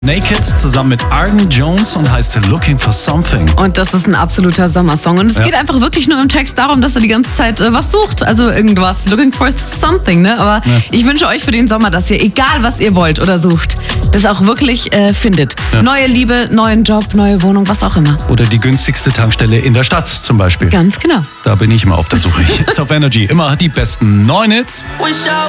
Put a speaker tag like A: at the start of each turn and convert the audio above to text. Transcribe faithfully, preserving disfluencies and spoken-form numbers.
A: Naked zusammen mit Arden Jones und heißt Looking for Something.
B: Und das ist ein absoluter Sommersong. Und es
A: Ja.
B: geht einfach wirklich nur im Text darum, dass er die ganze Zeit äh, was sucht. Also irgendwas. Looking for something, ne? Aber
A: Ja.
B: ich wünsche euch für den Sommer, dass ihr, egal was ihr wollt oder sucht, das auch wirklich äh, findet.
A: Ja.
B: Neue Liebe, neuen Job, neue Wohnung, was auch immer.
A: Oder die günstigste Tankstelle in der Stadt zum Beispiel.
B: Ganz genau.
A: Da bin ich immer auf der Suche. Jetzt auf Energy immer die besten neun Hits.
C: Wish I